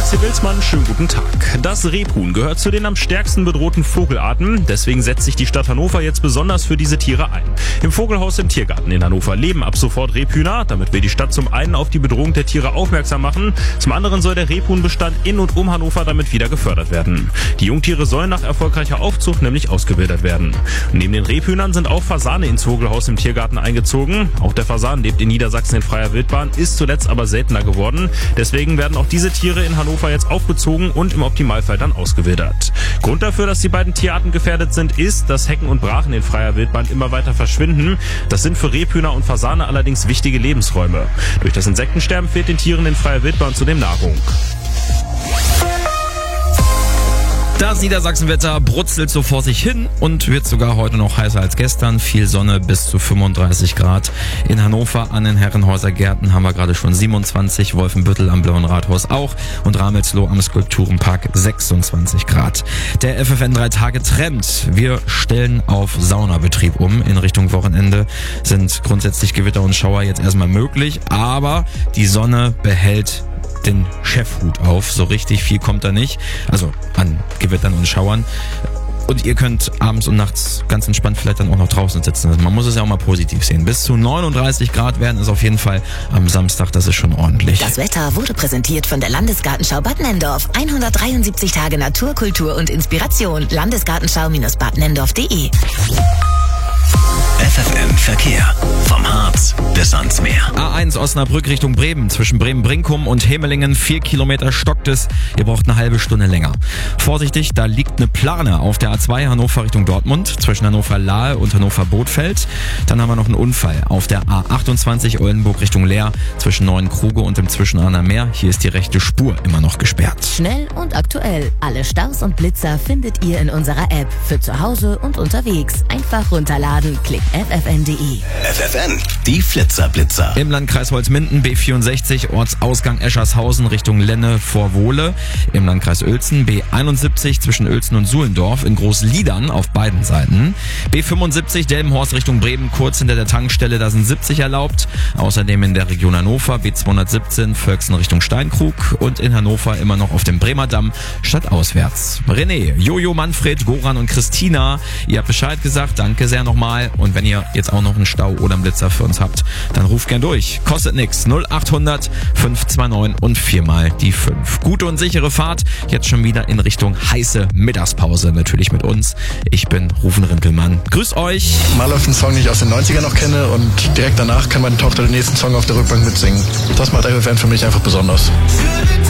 Maxi Wilsmann, schönen guten Tag. Das Rebhuhn gehört zu den am stärksten bedrohten Vogelarten. Deswegen setzt sich die Stadt Hannover jetzt besonders für diese Tiere ein. Im Vogelhaus im Tiergarten in Hannover leben ab sofort Rebhühner. Damit will die Stadt zum einen auf die Bedrohung der Tiere aufmerksam machen. Zum anderen soll der Rebhuhnbestand in und um Hannover damit wieder gefördert werden. Die Jungtiere sollen nach erfolgreicher Aufzucht nämlich ausgebildet werden. Neben den Rebhühnern sind auch Fasane ins Vogelhaus im Tiergarten eingezogen. Auch der Fasan lebt in Niedersachsen in freier Wildbahn, ist zuletzt aber seltener geworden. Deswegen werden auch diese Tiere in Hannover jetzt aufgezogen und im Optimalfall dann ausgewildert. Grund dafür, dass die beiden Tierarten gefährdet sind, ist, dass Hecken und Brachen in freier Wildbahn immer weiter verschwinden. Das sind für Rebhühner und Fasane allerdings wichtige Lebensräume. Durch das Insektensterben fehlt den Tieren in freier Wildbahn zudem Nahrung. Das Niedersachsenwetter brutzelt so vor sich hin und wird sogar heute noch heißer als gestern. Viel Sonne bis zu 35 Grad. In Hannover an den Herrenhäuser Gärten haben wir gerade schon 27, Wolfenbüttel am Blauen Rathaus auch und Ramelsloh am Skulpturenpark 26 Grad. Der FFN 3-Tage-Trend. Wir stellen auf Saunabetrieb um. In Richtung Wochenende sind grundsätzlich Gewitter und Schauer jetzt erstmal möglich, aber die Sonne behält den Chefhut auf. So richtig viel kommt da nicht. Also an Gewittern und Schauern. Und ihr könnt abends und nachts ganz entspannt vielleicht dann auch noch draußen sitzen. Also man muss es ja auch mal positiv sehen. Bis zu 39 Grad werden es auf jeden Fall am Samstag. Das ist schon ordentlich. Das Wetter wurde präsentiert von der Landesgartenschau Bad Nenndorf. 173 Tage Natur, Kultur und Inspiration. Landesgartenschau-badnenndorf.de. FFN Verkehr. Vom Harz bis ans Meer. A1 Osnabrück Richtung Bremen. Zwischen Bremen-Brinkum und Hemelingen 4 Kilometer stockt es. Ihr braucht eine halbe Stunde länger. Vorsichtig, da liegt eine Plane auf der A2 Hannover Richtung Dortmund. Zwischen Hannover-Lahe und Hannover-Bothfeld. Dann haben wir noch einen Unfall auf der A28 Oldenburg Richtung Leer. Zwischen Neuenkruge und dem Zwischenahner Meer. Hier ist die rechte Spur immer noch gesperrt. Schnell und aktuell. Alle Staus und Blitzer findet ihr in unserer App. Für zu Hause und unterwegs. Einfach runterladen. Klickt ffn.de. FFN, die Flitzer-Blitzer. Im Landkreis Holzminden B64 Ortsausgang Eschershausen Richtung Lenne vor Wohle. Im Landkreis Uelzen B71 zwischen Uelzen und Suhlendorf in Großliedern auf beiden Seiten. B75 Delmenhorst Richtung Bremen kurz hinter der Tankstelle, da sind 70 erlaubt. Außerdem in der Region Hannover B217 Völksen Richtung Steinkrug und in Hannover immer noch auf dem Bremer Damm stadtauswärts. René, Jojo, Manfred, Goran und Christina, ihr habt Bescheid gesagt, danke sehr nochmal. Und wenn ihr jetzt auch noch einen Stau oder einen Blitzer für uns habt, dann ruft gern durch. Kostet nix. 0800 529 und 4 mal die 5. Gute und sichere Fahrt. Jetzt schon wieder in Richtung heiße Mittagspause. Natürlich mit uns. Ich bin Rufen Rintelmann. Grüß euch. Mal läuft ein Song, den ich aus den 90ern noch kenne und direkt danach kann meine Tochter den nächsten Song auf der Rückbank mitsingen. Das macht FFN für mich einfach besonders.